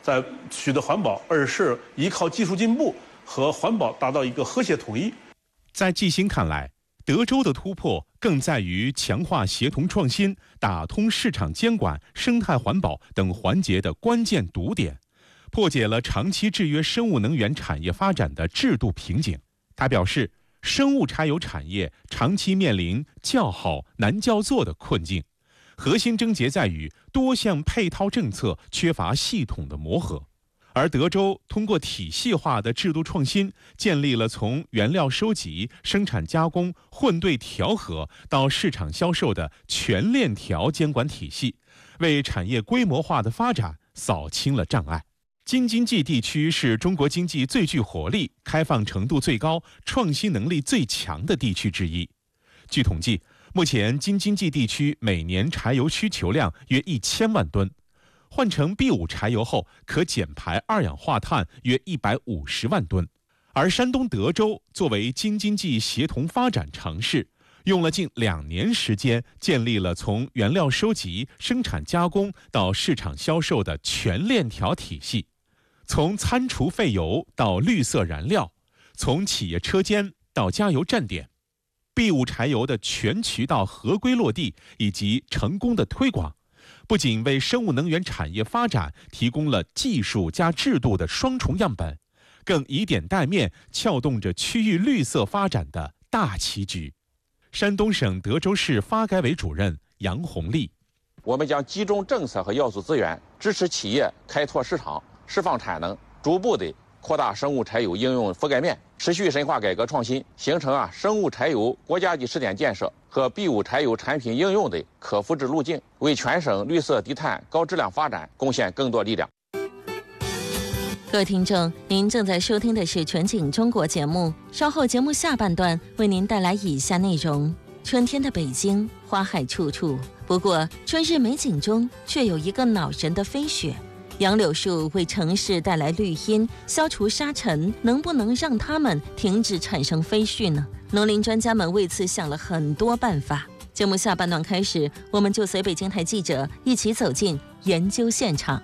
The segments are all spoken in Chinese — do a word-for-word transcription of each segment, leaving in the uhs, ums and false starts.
在取得环保，而是依靠技术进步和环保达到一个和谐统一。 在季星看来，德州的突破更在于强化协同创新，打通市场监管、生态环保等环节的关键堵点，破解了长期制约生物能源产业发展的制度瓶颈。他表示，生物柴油产业长期面临叫好难叫座的困境，核心症结在于多项配套政策缺乏系统的磨合。而德州通过体系化的制度创新，建立了从原料收集、生产加工、混兑调和到市场销售的全链条监管体系，为产业规模化的发展扫清了障碍。京津冀地区是中国经济最具活力、开放程度最高、创新能力最强的地区之一。据统计，目前京津冀地区每年柴油需求量约一千万吨，换成 B 五 柴油后可减排二氧化碳约一百五十万吨。而山东德州作为京津冀协同发展城市，用了近两年时间，建立了从原料收集、生产加工到市场销售的全链条体系。从餐厨废油到绿色燃料，从企业车间到加油站点， B 五 柴油的全渠道合规落地以及成功的推广，不仅为生物能源产业发展提供了技术加制度的双重样本，更以点带面，撬动着区域绿色发展的大棋局。山东省德州市发改委主任杨红丽： 我们将集中政策和要素资源，支持企业开拓市场、释放产能，逐步地扩大生物柴油应用覆盖面，持续深化改革创新，形成啊生物柴油国家级试点建设和 B 五 柴油产品应用的可复制路径，为全省绿色低碳高质量发展贡献更多力量。 各位听众，您正在收听的是全景中国节目，稍后节目下半段为您带来以下内容：春天的北京，花海处处，不过春日美景中却有一个恼人的飞雪。杨柳树为城市带来绿荫，消除沙尘，能不能让它们停止产生飞絮呢？农林专家们为此想了很多办法。节目下半段开始，我们就随北京台记者一起走进研究现场。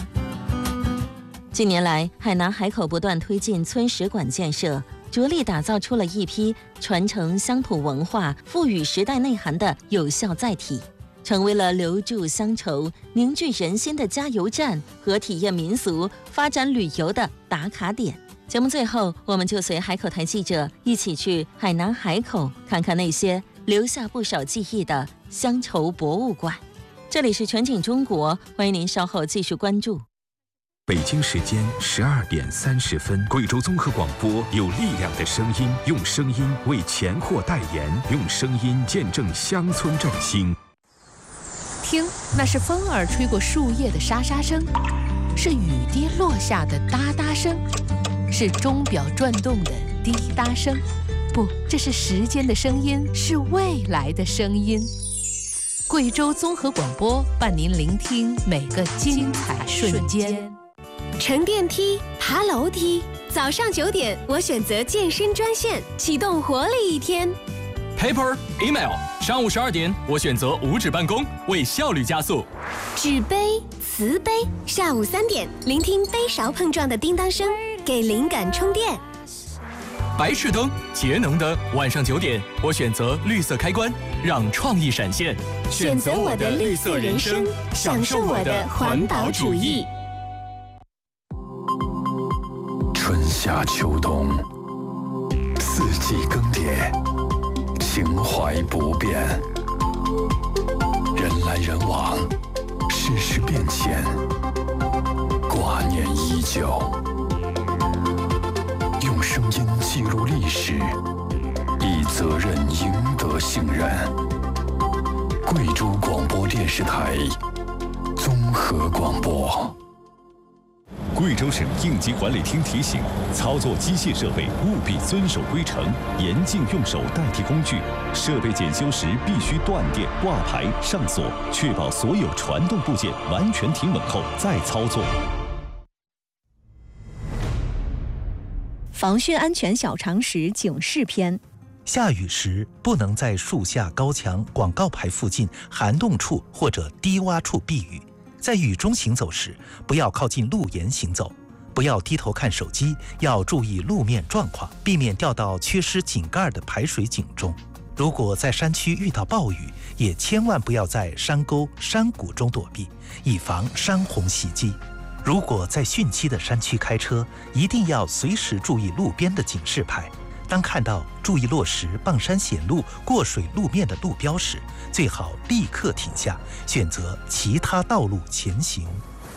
近年来，海南海口不断推进村史馆建设，着力打造出了一批传承乡土文化、赋予时代内涵的有效载体，成为了留住乡愁、凝聚人心的加油站和体验民俗、发展旅游的打卡点。节目最后，我们就随海口台记者一起去海南海口，看看那些留下不少记忆的乡愁博物馆。这里是全景中国，欢迎您稍后继续关注。 北京时间十二点三十分，贵州综合广播有力量的声音，用声音为钱货代言，用声音见证乡村振兴。 听，那是风儿吹过树叶的沙沙声，是雨滴落下的哒哒声，是钟表转动的滴答声。不，这是时间的声音，是未来的声音。贵州综合广播伴您聆听每个精彩瞬间。 乘电梯，爬楼梯，早上九点，我选择健身专线，启动活力一天。 Paper, email， 上午十二点，我选择无纸办公，为效率加速。 纸杯、瓷杯，下午三点，聆听杯勺碰撞的叮当声，给灵感充电。 白炽灯，节能灯，晚上九点，我选择绿色开关，让创意闪现。 选择我的绿色人生，享受我的环保主义。 春夏秋冬，四季更迭，情怀不变，人来人往，世事变迁，挂念依旧。用声音记录历史，以责任赢得信任。贵州广播电视台综合广播。 贵州省应急管理厅提醒：操作机械设备务必遵守规程，严禁用手代替工具。设备检修时必须断电、挂牌、上锁，确保所有传动部件完全停稳后再操作。 防汛安全小常识警示篇： 下雨时不能在树下、高墙、广告牌附近、涵洞处或者低洼处避雨。 在雨中行走时，不要靠近路沿行走，不要低头看手机，要注意路面状况，避免掉到缺失井盖的排水井中。如果在山区遇到暴雨，也千万不要在山沟、山谷中躲避，以防山洪袭击。如果在汛期的山区开车，一定要随时注意路边的警示牌。当看到注意落石、傍山险路、过水路面的路标时，最好立刻停下，选择其他道路前行。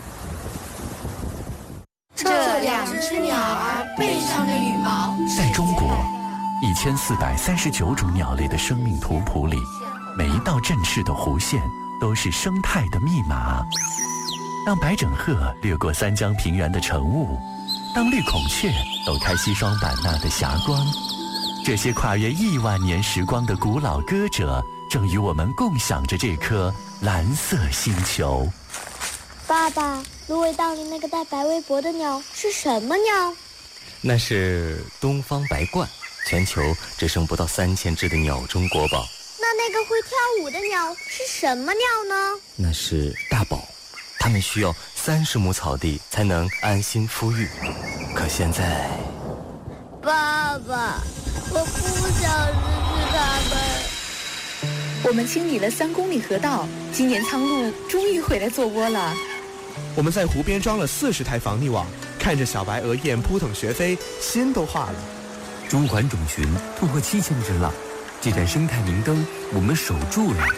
这两只鸟儿背上的羽毛， 在中国一千四百三十九种鸟类的生命图谱里，每一道振翅的弧线都是生态的密码。当白枕鹤掠过三江平原的晨雾，当绿孔雀抖开西双版纳的霞光，这些跨越亿万年时光的古老歌者，正与我们共享着这颗蓝色星球。 爸爸，芦苇荡里那个带白围脖的鸟是什么鸟？ 那是东方白鹳，全球只剩不到三千只的鸟中国宝。 那那个会跳舞的鸟是什么鸟呢？ 那是大宝，它们需要三十亩草地才能安心孵育。可现在， 爸爸，我不想失去它们。 我们清理了三公里河道，今年苍鹭终于回来做窝了。 我们在湖边装了四十台防溺网，看着小白鹅雁扑腾学飞，心都化了。 中环种群突破七千只了，这盏生态明灯我们守住了。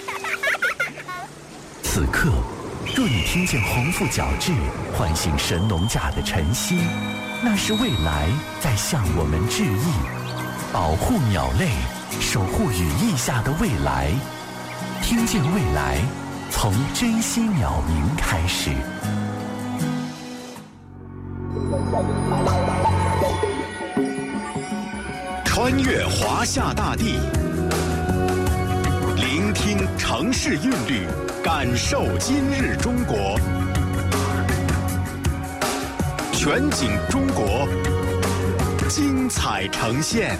此刻，若你听见鸿鹄角徵唤醒神农架的晨曦，那是未来在向我们致意。保护鸟类，守护羽翼下的未来。听见未来，从珍惜鸟鸣开始。 穿越华夏大地，聆听城市韵律，感受今日中国。全景中国，精彩呈现。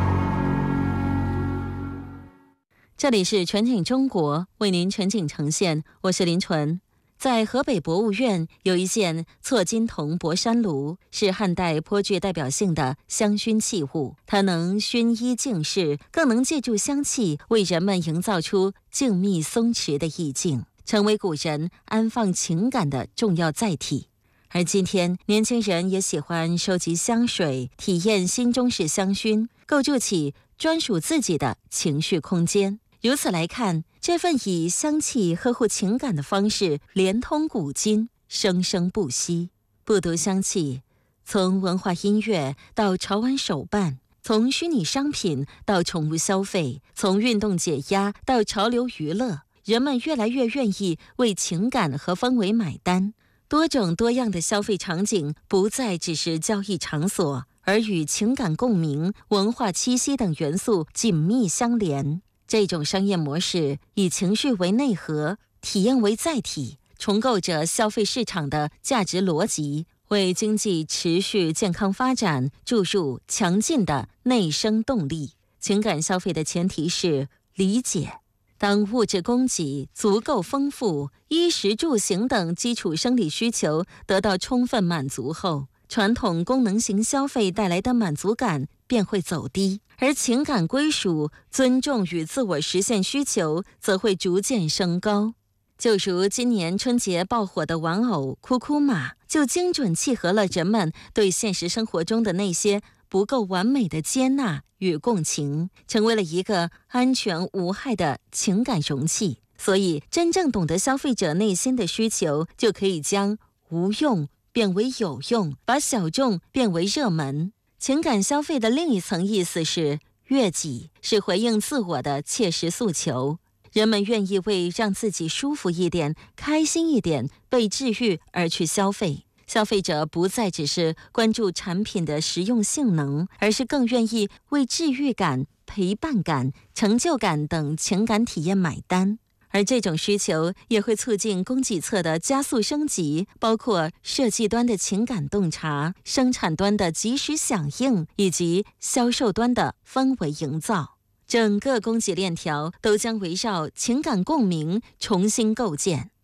这里是全景中国，为您全景呈现，我是林纯。在河北博物院有一件错金铜博山炉，是汉代颇具代表性的香薰器物，它能熏衣净室，更能借助香气为人们营造出静谧松弛的意境，成为古人安放情感的重要载体。而今天，年轻人也喜欢收集香水，体验新中式香薰，构筑起专属自己的情绪空间。由此来看，这份以香气呵护情感的方式连通古今，生生不息。不独香气，从文化音乐到潮玩手办，从虚拟商品到宠物消费，从运动解压到潮流娱乐，人们越来越愿意为情感和氛围买单。多种多样的消费场景不再只是交易场所，而与情感共鸣、文化气息等元素紧密相连。这种商业模式以情绪为内核，体验为载体，重构着消费市场的价值逻辑，为经济持续健康发展注入强劲的内生动力。情感消费的前提是理解。当物质供给足够丰富，衣食住行等基础生理需求得到充分满足后，传统功能型消费带来的满足感便会走低，而情感归属、尊重与自我实现需求则会逐渐升高。就如今年春节爆火的玩偶酷酷玛，就精准契合了人们对现实生活中的那些不够完美的接纳与共情，成为了一个安全无害的情感容器。所以，真正懂得消费者内心的需求，就可以将无用变为有用，把小众变为热门。情感消费的另一层意思是悦己，是回应自我的切实诉求。人们愿意为让自己舒服一点、开心一点、被治愈而去消费。消费者不再只是关注产品的实用性能，而是更愿意为治愈感、陪伴感、成就感等情感体验买单。而这种需求也会促进供给侧的加速升级，包括设计端的情感洞察、生产端的及时响应，以及销售端的氛围营造。整个供给链条都将围绕情感共鸣重新构建。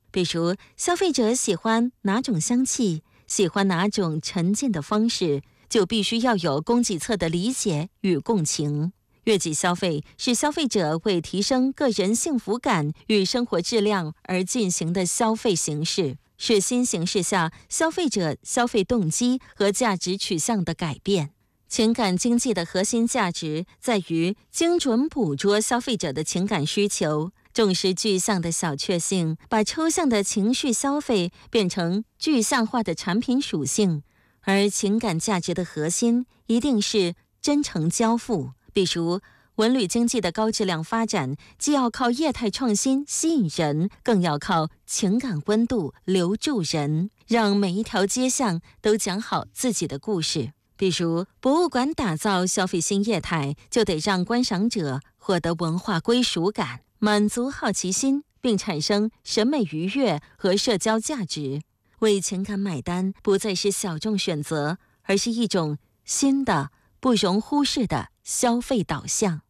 比如消费者喜欢哪种香气，喜欢哪种沉浸的方式，就必须要有供给侧的理解与共情。月季消费是消费者为提升个人幸福感与生活质量而进行的消费形式，是新形势下消费者消费动机和价值取向的改变。情感经济的核心价值在于精准捕捉消费者的情感需求，重视具象的小确幸，把抽象的情绪消费变成具象化的产品属性。而情感价值的核心一定是真诚交付。比如文旅经济的高质量发展，既要靠业态创新吸引人，更要靠情感温度留住人，让每一条街巷都讲好自己的故事。比如博物馆打造消费新业态，就得让观赏者获得文化归属感，满足好奇心，并产生审美愉悦和社交价值。为情感买单不再是小众选择，而是一种新的不容忽视的消费导向。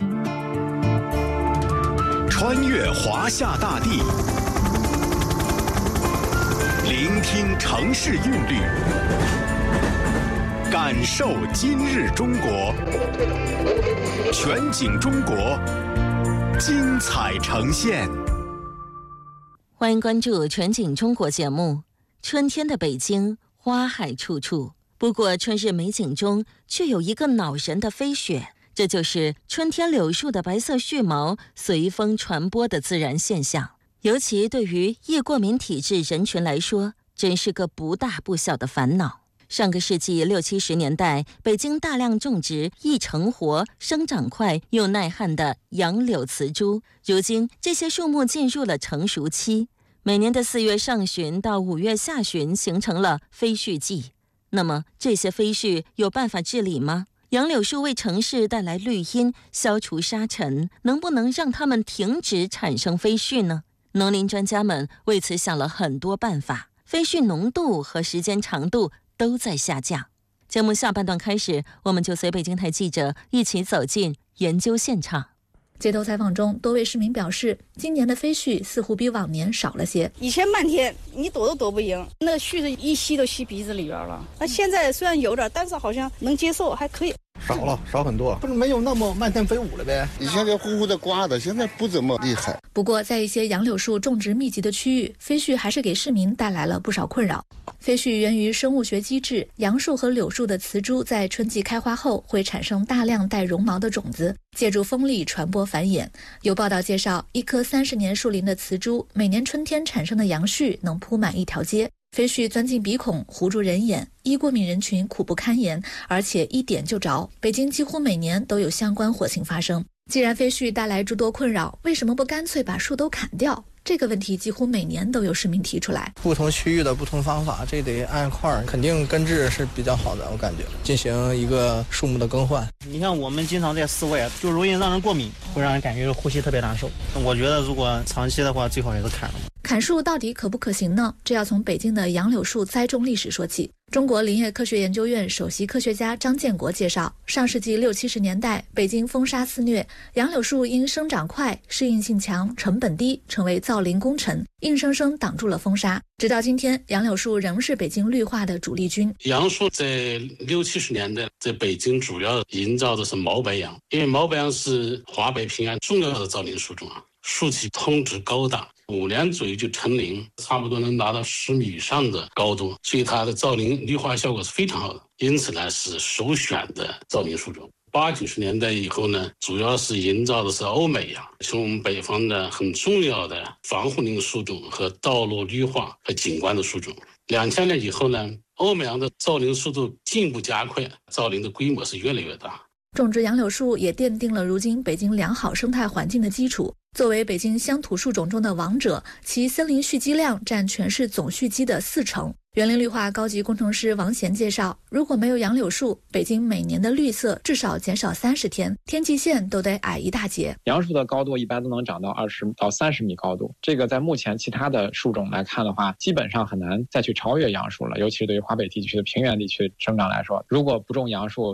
穿越华夏大地，聆听城市韵律，感受今日中国。全景中国，精彩呈现。 欢迎关注全景中国节目。春天的北京，花海处处。不过春日美景中却有一个恼人的飞雪，这就是春天柳树的白色絮毛随风传播的自然现象。尤其对于易过敏体质人群来说，真是个不大不小的烦恼。上个世纪六七十年代，北京大量种植易成活、生长快又耐旱的杨柳雌株，如今这些树木进入了成熟期，每年的四月上旬到五月下旬形成了飞絮季。那么这些飞絮有办法治理吗？杨柳树为城市带来绿荫，消除沙尘，能不能让它们停止产生飞絮呢？农林专家们为此想了很多办法，飞絮浓度和时间长度都在下降。节目下半段开始，我们就随北京台记者一起走进研究现场。 街头采访中，多位市民表示，今年的飞絮似乎比往年少了些。 以前漫天你躲都躲不赢，那个絮子一吸都吸鼻子里边了。那现在虽然有点，但是好像能接受，还可以。 少了，少很多，不是没有那么漫天飞舞了呗？ 以前这呼呼的刮的，现在不怎么厉害。 不过，在一些杨柳树种植密集的区域，飞絮还是给市民带来了不少困扰。飞絮源于生物学机制，杨树和柳树的雌株在春季开花后会产生大量带绒毛的种子，借助风力传播繁衍。有报道介绍，一棵三十年树龄的雌株，每年春天产生的杨絮能铺满一条街。飞絮钻进鼻孔，糊住人眼，易过敏人群苦不堪言，而且一点就着。北京几乎每年都有相关火情发生。既然飞絮带来诸多困扰，为什么不干脆把树都砍掉？这个问题几乎每年都有市民提出来。 不同区域的不同方法，这得按块肯定根治是比较好的，我感觉进行一个树木的更换。 你像我们经常在室外，就容易让人过敏，会让人感觉呼吸特别难受。我觉得如果长期的话，最好也是砍了。 砍树到底可不可行呢？这要从北京的杨柳树栽种历史说起。中国林业科学研究院首席科学家张建国介绍，上世纪六七十年代，北京风沙肆虐，杨柳树因生长快、适应性强、成本低，成为造林功臣，硬生生挡住了风沙。直到今天，杨柳树仍是北京绿化的主力军。 杨树在六七十年代在北京主要营造的是毛白杨，因为毛白杨是华北平安重要的造林树种啊，树体通直高大，五年左右就成林，差不多能达到十米以上的高度，所以它的造林绿化效果是非常好的，因此呢是首选的造林树种。八九十年代以后呢，主要是营造的是欧美杨，是我们北方的很重要的防护林树种和道路绿化和景观的树种。两千年以后呢，欧美杨的造林速度进一步加快，造林的规模是越来越大。 种植杨柳树也奠定了如今北京良好生态环境的基础。作为北京乡土树种中的王者，其森林蓄积量占全市总蓄积的四成。园林绿化高级工程师王贤介绍，如果没有杨柳树，北京每年的绿色至少减少三十天，天际线都得矮一大截。 杨树的高度一般都能长到二十到三十米高度，这个在目前其他的树种来看的话，基本上很难再去超越杨树了，尤其是对于华北地区的平原地区生长来说，如果不种杨树，